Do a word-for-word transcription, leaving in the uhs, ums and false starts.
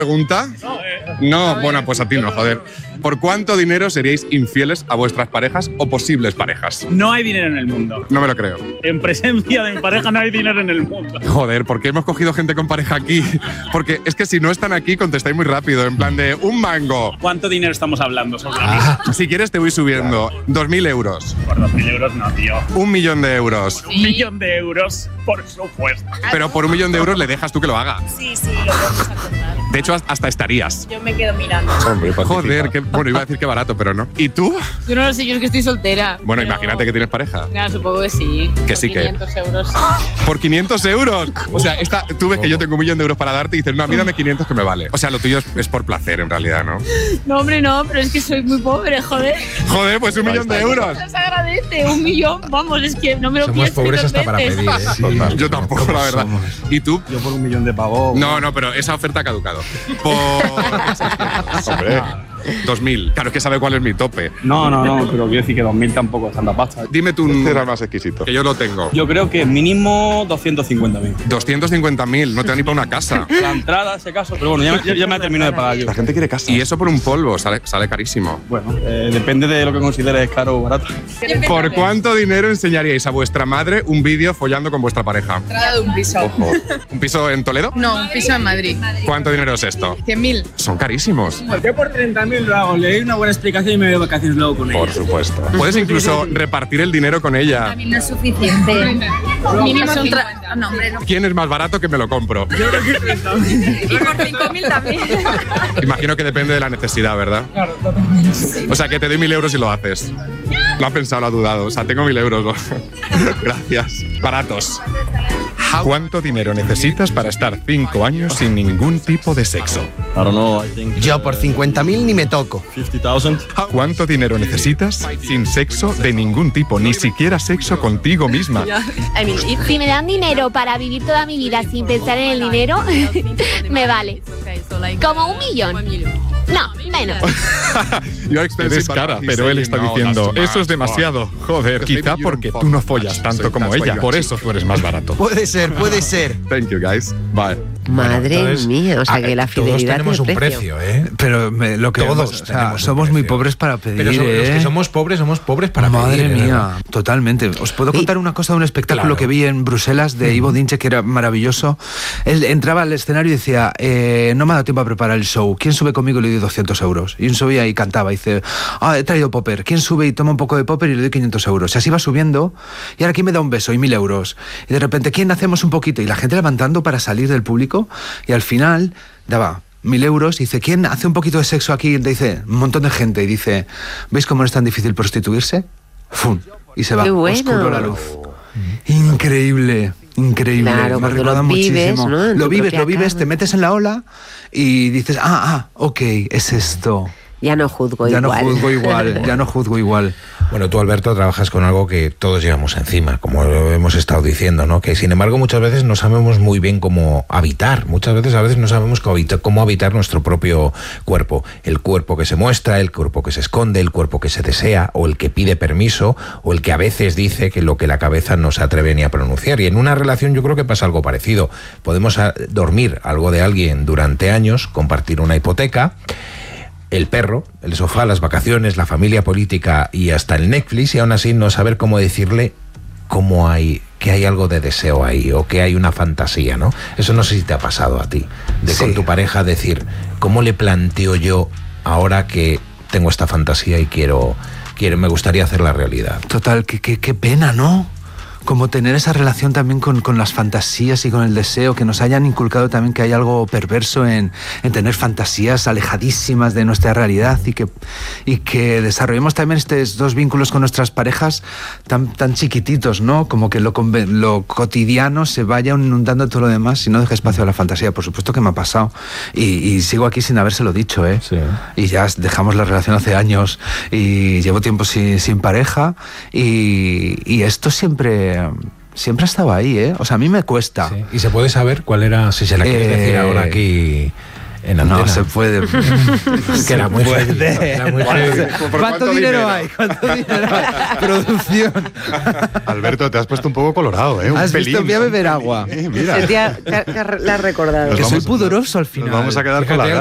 pregunta? No, bueno, pues a ti no, joder. ¿Por cuánto dinero seríais infieles a vuestras parejas o posibles parejas? No hay dinero en el mundo. No me lo creo. En presencia de mi pareja no hay dinero en el mundo. Joder, ¿por qué hemos cogido gente con pareja aquí? Porque es que si no están aquí, contestáis muy rápido, en plan de un mango. ¿Cuánto dinero estamos hablando sobre ah. Si quieres te voy subiendo. Dos mil euros. Por dos mil euros no, tío. Un millón de euros. Un millón de euros, por supuesto. Pero por un millón de euros le dejas tú que lo haga. Sí, sí, lo podemos acordar. De hecho, hasta estarías. Yo me quedo mirando. Hombre, joder, que, bueno, iba a decir que barato, pero no. ¿Y tú? Yo no lo sé, yo es que estoy soltera. Bueno, pero... imagínate que tienes pareja. Nah, supongo que sí. Que sí, que. quinientos euros. ¿Por quinientos euros? O sea, esta, tú ves que yo tengo un millón de euros para darte y dices, no, a mí dame quinientos que me vale. O sea, lo tuyo es, es por placer, en realidad, ¿no? No, hombre, no, pero es que soy muy pobre, joder. Joder, pues un millón de euros. Se agradece, un millón, vamos, es que no me lo Somos pienso pobres dos hasta veces. para pedir, ¿eh? Sí. Yo tampoco, la verdad. Somos? ¿Y tú? Yo por un millón de pavos. No, no, pero esa oferta ha caducado. Por... Hombre, dos mil. Claro, es que sabe cuál es mi tope. No, no, no, pero quiero decir que dos mil tampoco es tanta pasta. Dime tú un... Este era el más exquisito. Que yo lo tengo. Yo creo que mínimo doscientos cincuenta mil. doscientos cincuenta mil, no te da ni para una casa. La entrada, ese caso, pero bueno, ya, ya, ya me ha terminado de pagar yo. La gente quiere casa. Y eso por un polvo, sale, sale carísimo. Bueno, eh, depende de lo que consideres caro o barato. ¿Por cuánto dinero enseñaríais a vuestra madre un vídeo follando con vuestra pareja? Entrada de un piso. Ojo. ¿Un piso en Toledo? No, un piso en Madrid. ¿Cuánto dinero es esto? cien mil. Son carísimos. Yo por treinta mil lo hago, le doy una buena explicación y me voy de vacaciones luego con ella. Por supuesto. Puedes incluso repartir el dinero con ella. A mí no es suficiente. Mínimo Son cincuenta. tra- no, hombre, no. ¿Quién es más barato que me lo compro? Yo creo que treinta mil. Y por cinco mil también. Imagino que depende de la necesidad, ¿verdad? Claro, totalmente. O sea, que te doy mil euros y lo haces. Lo has pensado, lo has dudado. O sea, tengo mil euros. Gracias. Baratos. ¿Cuánto dinero necesitas para estar cinco años sin ningún tipo de sexo? I don't know, I think Yo por cincuenta mil ni me toco. cincuenta mil. ¿Cuánto dinero necesitas sin sexo de ningún tipo, ni siquiera sexo contigo misma? Si me dan dinero para vivir toda mi vida sin pensar en el dinero, me vale. Como un millón. No, menos. Eres cara, pero él está diciendo, eso es demasiado. Joder, quizá porque tú no follas tanto como ella, por eso tú eres más barato. Puede ser, puede ser. Thank you, guys. Bye. Madre Entonces, mía, o sea a que ver, la fidelidad todos tenemos un tiene precio, ¿eh? Pero me- lo que Todos o sea, tenemos un somos muy precio. pobres para pedir, Pero so- los ¿eh? que somos pobres, somos pobres para Madre pedir. ¿eh? mía, totalmente. Os puedo contar una cosa de un espectáculo Claro. que vi en Bruselas de Ivo Dinche que era maravilloso. Él entraba al escenario y decía, eh, no me ha dado tiempo a preparar el show. ¿Quién sube conmigo y le doy doscientos euros? Y un subía y cantaba y dice, ah, he traído popper. ¿Quién sube y toma un poco de popper y le doy quinientos euros? Y así va subiendo. Y ahora, ¿quién me da un beso? Y mil euros. Y de repente, ¿quién hacemos un poquito? Y la gente levantando para salir del público. Y al final daba mil euros y dice, ¿quién hace un poquito de sexo aquí? Y dice, un montón de gente. Y dice, ¿veis cómo no es tan difícil prostituirse? ¡Fum! Y se va. Qué bueno. Oscuro la luz. Increíble. Increíble. Claro, Me cuando recuerda lo vives, muchísimo. ¿no? En Lo tu vives, propia lo vives, carne. te metes en la ola y dices, ah, ah, ok, es esto. Ya no juzgo Ya igual. no juzgo igual, ya no juzgo igual. Bueno, tú, Alberto, trabajas con algo que todos llevamos encima, como lo hemos estado diciendo, ¿no? Que, sin embargo, muchas veces no sabemos muy bien cómo habitar. Muchas veces, a veces no sabemos cómo habitar, cómo habitar nuestro propio cuerpo. El cuerpo que se muestra, el cuerpo que se esconde, el cuerpo que se desea, o el que pide permiso, o el que a veces dice que lo que la cabeza no se atreve ni a pronunciar. Y en una relación yo creo que pasa algo parecido. Podemos a, dormir algo de alguien durante años, compartir una hipoteca, el perro, el sofá, las vacaciones, la familia política y hasta el Netflix, y aún así no saber cómo decirle cómo hay, que hay algo de deseo ahí o que hay una fantasía, ¿no? Eso no sé si te ha pasado a ti, de Sí. con tu pareja decir, ¿cómo le planteo yo ahora que tengo esta fantasía y quiero, quiero me gustaría hacerla realidad? Total, qué, qué, qué pena, ¿no? Como tener esa relación también con, con las fantasías y con el deseo, que nos hayan inculcado también que hay algo perverso en, en tener fantasías alejadísimas de nuestra realidad y que, y que desarrollemos también estos dos vínculos con nuestras parejas tan, tan chiquititos, ¿no? Como que lo, conve- lo cotidiano se vaya inundando todo lo demás y no deje espacio a la fantasía. Por supuesto que me ha pasado. Y, y sigo aquí sin habérselo dicho, ¿eh? Sí. Y ya dejamos la relación hace años y llevo tiempo sin, sin pareja y, y esto siempre... Siempre ha estado ahí, ¿eh? O sea, a mí me cuesta. Sí. ¿Y se puede saber cuál era, si se la quieres Eh, decir ahora aquí en antena. No se puede. Que era muy puede. heavy, era muy ¿Cuánto- heavy. por ¿Cuánto, cuánto dinero, dinero? hay? ¿Cuánto dinero hay? Producción. Alberto, te has puesto un poco colorado, ¿eh? Un ¿Has pelín, visto? Voy a un beber pelín. agua. Eh, mira. Se te ha, te ha- te ha- la has recordado. Nos Que soy vamos- pudoroso al Nos final. vamos a quedar con Fíjate la